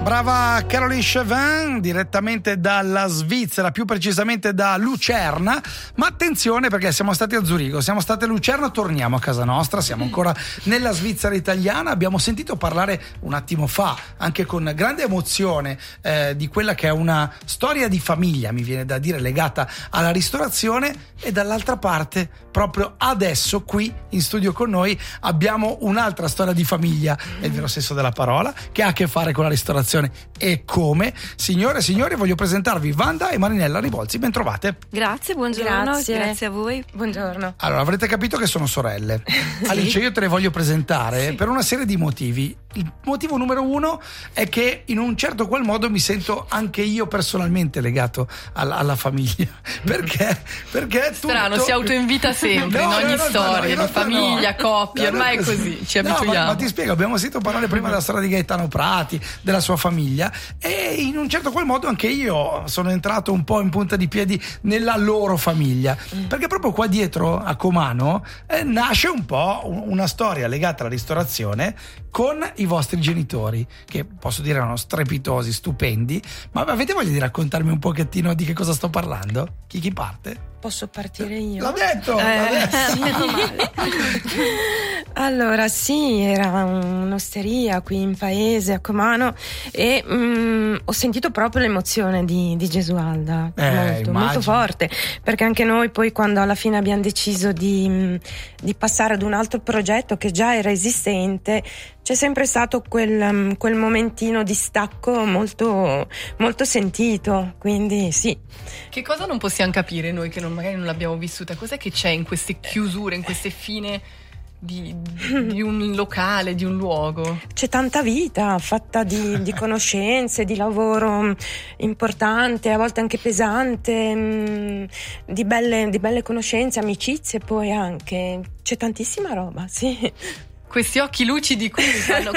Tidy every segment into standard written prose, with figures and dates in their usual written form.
Brava Caroline Chauvin, direttamente dalla Svizzera, più precisamente da Lucerna. Ma attenzione, perché siamo stati a Zurigo, siamo stati a Lucerna, torniamo a casa nostra, siamo ancora nella Svizzera italiana. Abbiamo sentito parlare un attimo fa, anche con grande emozione, di quella che è una storia di famiglia, mi viene da dire, legata alla ristorazione. E dall'altra parte, proprio adesso qui in studio con noi, abbiamo un'altra storia di famiglia, nel vero senso della parola, che ha a che fare con la ristorazione. E come? Signore e signori, voglio presentarvi Wanda e Marinella Rivolzi. Ben trovate. Grazie, buongiorno. Grazie a voi. Buongiorno. Allora, avrete capito che sono sorelle. Sì. Alice, io te le voglio presentare per una serie di motivi. Il motivo numero uno è che in un certo qual modo mi sento anche io personalmente legato alla famiglia. Perché strano, si autoinvita sempre in ogni storia di famiglia, coppia, ormai è così, ci abituiamo. Ma ti spiego, abbiamo sentito parlare prima della storia di Gaetano Prati, della sua famiglia, e in un certo qual modo anche io sono entrato un po' in punta di piedi nella loro famiglia, perché proprio qua dietro a Comano nasce un po' una storia legata alla ristorazione con i vostri genitori, che posso dire erano strepitosi, stupendi. Ma avete voglia di raccontarmi un pochettino di che cosa sto parlando? Chi parte? Posso partire io? L'ho detto! Meno male. Allora, sì, era un'osteria qui in paese, a Comano, e ho sentito proprio l'emozione di Gesualda, molto forte, perché anche noi poi, quando alla fine abbiamo deciso di passare ad un altro progetto che già era esistente, c'è sempre stato quel momentino di stacco molto, molto sentito, quindi sì. Che cosa non possiamo capire noi che magari non l'abbiamo vissuta? Cos'è che c'è in queste chiusure, in queste fine di un locale, di un luogo? C'è tanta vita fatta di conoscenze, di lavoro importante, a volte anche pesante, di belle conoscenze, amicizie, poi anche c'è tantissima roba, sì. Questi occhi lucidi qui mi fanno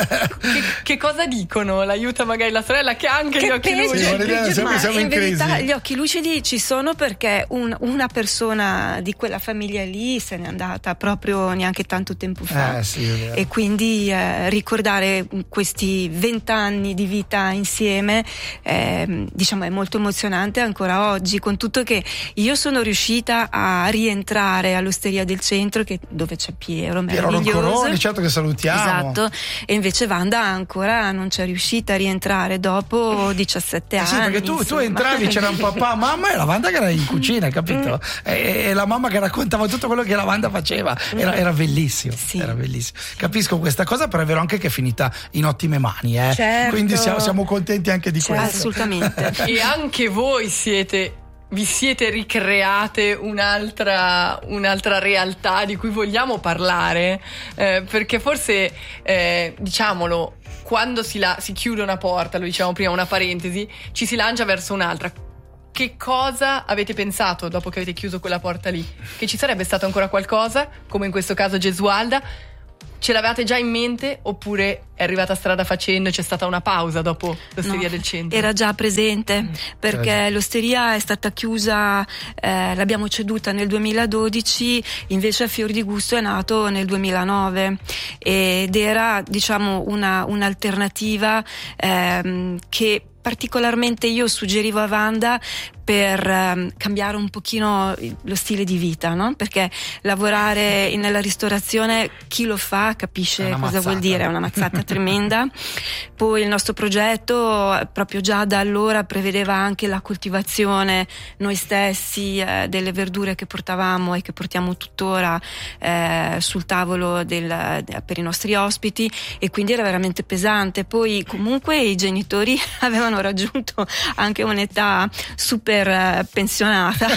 che cosa dicono? L'aiuta magari la sorella che ha anche gli occhi lucidi. Siamo in crisi. Verità gli occhi lucidi ci sono perché una persona di quella famiglia lì se n'è andata proprio neanche tanto tempo fa, sì, e quindi ricordare questi 20 anni di vita insieme diciamo è molto emozionante ancora oggi, con tutto che io sono riuscita a rientrare all'Osteria del Centro, dove c'è Piero meraviglioso. Certo, che salutiamo. Esatto, e invece Wanda ancora non c'è riuscita a rientrare dopo 17 anni. Sì, perché tu entravi, c'era un papà, mamma, e la Wanda che era in cucina, capito? E la mamma che raccontava tutto quello che la Wanda faceva. Era bellissimo. Sì. Era bellissimo. Capisco questa cosa, però è vero anche che è finita in ottime mani, Certo. Quindi siamo contenti anche di questo. Assolutamente. E anche voi vi siete ricreate un'altra realtà di cui vogliamo parlare, perché forse diciamolo, quando si chiude una porta, lo dicevamo prima, una parentesi, ci si lancia verso un'altra. Che cosa avete pensato dopo che avete chiuso quella porta lì? Che ci sarebbe stato ancora qualcosa, come in questo caso Gesualda? Ce l'avevate già in mente oppure è arrivata strada facendo e c'è stata una pausa dopo l'Osteria del Centro? Era già presente, perché l'osteria è stata chiusa, l'abbiamo ceduta nel 2012, invece a Fior di Gusto è nato nel 2009 ed era, diciamo, un'alternativa che particolarmente io suggerivo a Wanda per cambiare un pochino lo stile di vita, no? Perché lavorare nella ristorazione, chi lo fa capisce cosa vuol dire, è una mazzata tremenda. Poi il nostro progetto proprio già da allora prevedeva anche la coltivazione noi stessi delle verdure che portavamo e che portiamo tuttora sul tavolo per i nostri ospiti, e quindi era veramente pesante. Poi comunque i genitori avevano raggiunto anche un'età super pensionata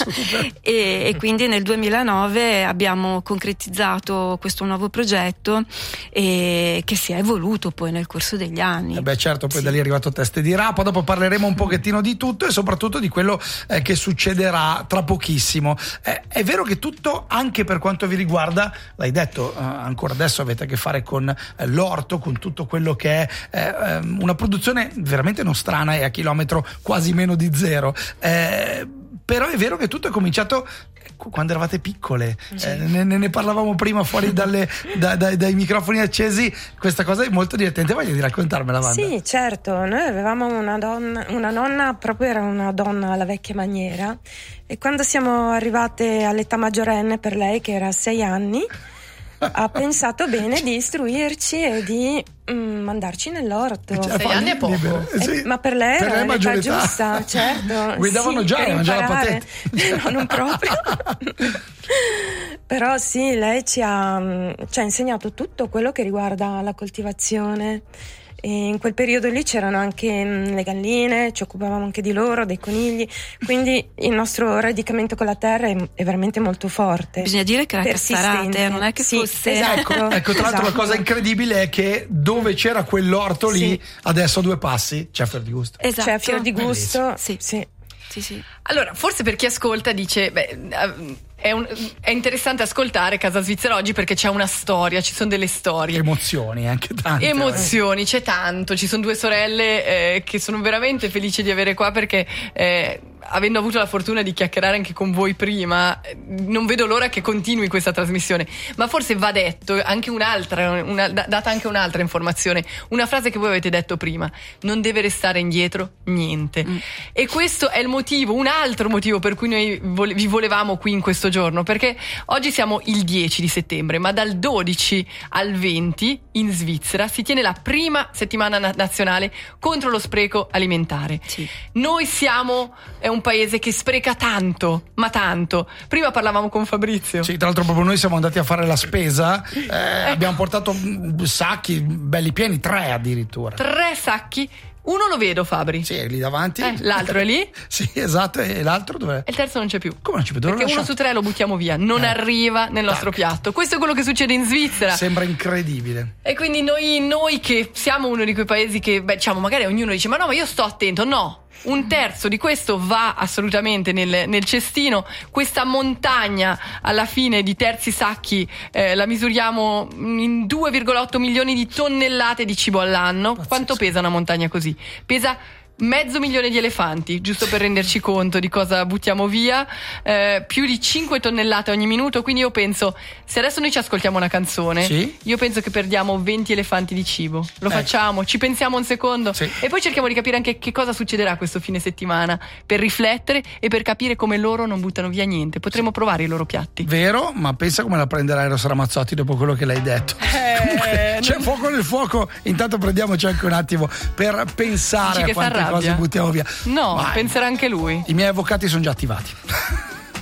e quindi nel 2009 abbiamo concretizzato questo nuovo progetto che si è evoluto poi nel corso degli anni. Certo, poi da lì è arrivato Teste di Rapa, dopo parleremo un pochettino di tutto e soprattutto di quello che succederà tra pochissimo. È vero che tutto, anche per quanto vi riguarda, l'hai detto, ancora adesso avete a che fare con l'orto, con tutto quello che è una produzione veramente nostrana e a chilometro quasi meno di zero. però è vero che tutto è cominciato quando eravate piccole. Ne parlavamo prima fuori dai microfoni accesi. Questa cosa è molto divertente, voglio di raccontarmela, Wanda? Sì, certo, noi avevamo una nonna, proprio era una donna alla vecchia maniera, e quando siamo arrivate all'età maggiorenne per lei, che era 6 anni, ha pensato bene di istruirci e di mandarci nell'orto. 6 anni è poco. Sì. Ma per lei era l'età giusta, certo. Guidavano già, per già la imparare. patente. No, non proprio. Però sì, lei ci ha insegnato tutto quello che riguarda la coltivazione. E in quel periodo lì c'erano anche le galline, ci occupavamo anche di loro, dei conigli, quindi il nostro radicamento con la terra è veramente molto forte. Bisogna dire che era persistente. Cassarate, non è che fosse... Esatto. Ecco, tra l'altro la cosa incredibile è che dove c'era quell'orto lì, Sì. adesso a 2 passi c'è Fior di Gusto. Esatto. C'è fior di gusto. Sì. Sì. Sì. Allora, forse per chi ascolta dice, è interessante ascoltare Casa Svizzera oggi perché c'è una storia, ci sono delle storie. Emozioni, anche tante. Emozioni, c'è tanto. Ci sono 2 sorelle che sono veramente felici di avere qua perché avendo avuto la fortuna di chiacchierare anche con voi prima, non vedo l'ora che continui questa trasmissione. Ma forse va detto anche data anche un'altra informazione, una frase che voi avete detto prima: non deve restare indietro niente. E questo è il motivo, un altro motivo per cui noi vi volevamo qui in questo giorno, perché oggi siamo il 10 di settembre, ma dal 12 al 20 in Svizzera si tiene la prima settimana nazionale contro lo spreco alimentare. Sì. Noi è un paese che spreca tanto, ma tanto. Prima parlavamo con Fabrizio. Sì, tra l'altro proprio noi siamo andati a fare la spesa, abbiamo portato sacchi belli pieni, 3 addirittura. 3 sacchi. Uno lo vedo, Fabri. Sì, è lì davanti. L'altro è lì. Sì, esatto. E l'altro dov'è? E il terzo non c'è più. Come non c'è più? Dove Perché l'ho 1 su 3 lo buttiamo via. Non arriva nel nostro piatto. Questo è quello che succede in Svizzera. Sembra incredibile. E quindi noi che siamo uno di quei paesi che, diciamo, magari ognuno dice: ma no, ma io sto attento. No. 1/3 di questo va assolutamente nel cestino. Questa montagna alla fine di terzi sacchi la misuriamo in 2,8 milioni di tonnellate di cibo all'anno. Pazzesco. Quanto pesa una montagna così? Pesa 500.000 di elefanti, giusto per renderci conto di cosa buttiamo via, più di 5 tonnellate ogni minuto. Quindi io penso, se adesso noi ci ascoltiamo una canzone, sì, io penso che perdiamo 20 elefanti di cibo. Lo facciamo, ci pensiamo un secondo, sì, e poi cerchiamo di capire anche che cosa succederà questo fine settimana, per riflettere e per capire come loro non buttano via niente. Potremmo provare i loro piatti. Vero, ma pensa come la prenderà Eros Ramazzotti dopo quello che l'hai detto. Comunque, c'è fuoco nel fuoco. Intanto prendiamoci anche un attimo per pensare a quante cose buttiamo via. No, ma penserà anche lui. I miei avvocati sono già attivati.